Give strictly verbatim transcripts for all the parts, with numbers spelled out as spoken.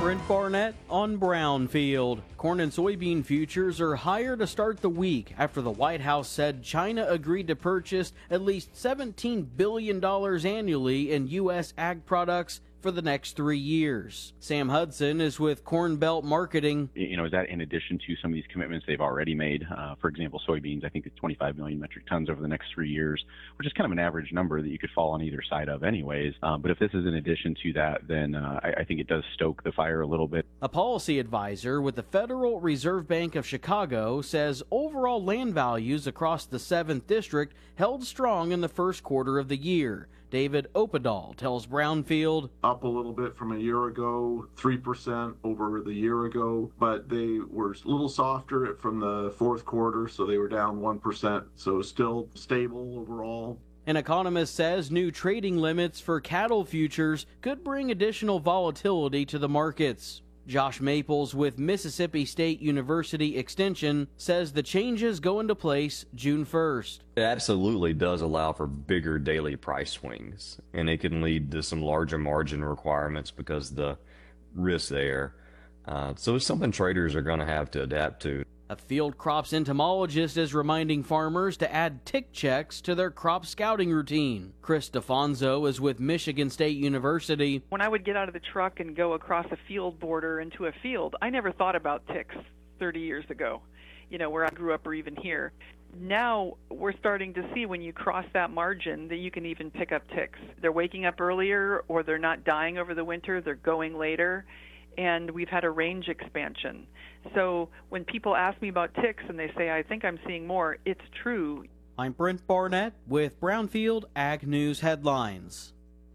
Brent Barnett on Brownfield. Corn and soybean futures are higher to start the week after the White House said China agreed to purchase at least seventeen billion dollars annually in U S ag products for the next three years. Sam Hudson is with Corn Belt Marketing. You know, is that in addition to some of these commitments they've already made? Uh, for example, soybeans, I think it's twenty-five million metric tons over the next three years, which is kind of an average number that you could fall on either side of anyways. Um, but if this is in addition to that, then uh, I, I think it does stoke the fire a little bit. A policy advisor with the Federal Reserve Bank of Chicago says overall land values across the seventh District held strong in the first quarter of the year. David Opedal tells Brownfield. Up a little bit from a year ago, three percent over the year ago, but they were a little softer from the fourth quarter, so they were down one percent, so still stable overall. An economist says new trading limits for cattle futures could bring additional volatility to the markets. Josh Maples with Mississippi State University Extension says the changes go into place June first. It absolutely does allow for bigger daily price swings, and it can lead to some larger margin requirements because of the risk there. Uh, so it's something traders are going to have to adapt to. A field crops entomologist is reminding farmers to add tick checks to their crop scouting routine. Chris DeFonso is with Michigan State University. When I would get out of the truck and go across a field border into a field, I never thought about ticks thirty years ago, you know, where I grew up or even here. Now we're starting to see when you cross that margin that you can even pick up ticks. They're waking up earlier, or they're not dying over the winter, they're going later. And we've had a range expansion. So when people ask me about ticks and they say, I think I'm seeing more, it's true. I'm Brent Barnett with Brownfield Ag News Headlines.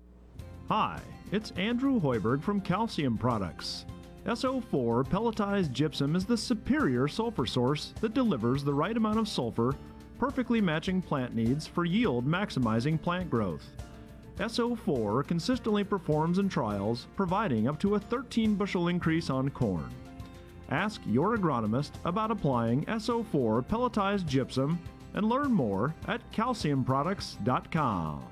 Hi, it's Andrew Hoiberg from Calcium Products. S O four pelletized gypsum is the superior sulfur source that delivers the right amount of sulfur, perfectly matching plant needs for yield maximizing plant growth. S O four consistently performs in trials, providing up to a thirteen bushel increase on corn. Ask your agronomist about applying S O four pelletized gypsum and learn more at calcium products dot com.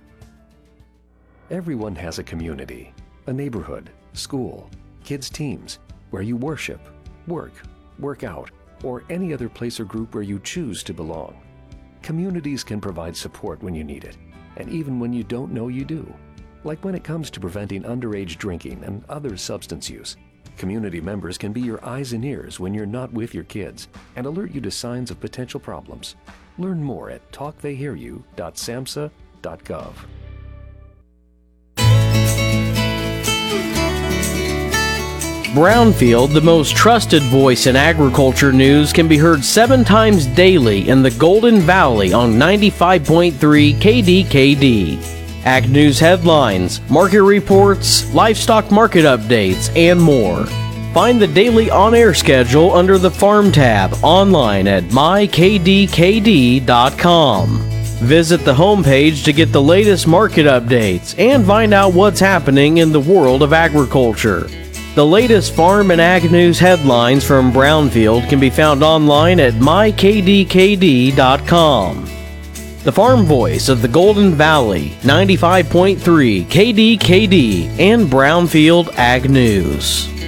Everyone has a community, a neighborhood, school, kids' teams, where you worship, work, work out, or any other place or group where you choose to belong. Communities can provide support when you need it, and even when you don't know you do. Like when it comes to preventing underage drinking and other substance use. Community members can be your eyes and ears when you're not with your kids and alert you to signs of potential problems. Learn more at talk they hear you dot samhsa dot gov. Brownfield, the most trusted voice in agriculture news, can be heard seven times daily in the Golden Valley on ninety-five point three K D K D. Ag News headlines, market reports, livestock market updates, and more. Find the daily on-air schedule under the Farm tab online at my k d k d dot com. Visit the homepage to get the latest market updates and find out what's happening in the world of agriculture. The latest farm and ag news headlines from Brownfield can be found online at my k d k d dot com. The farm voice of the Golden Valley, ninety-five point three K D K D and Brownfield Ag News.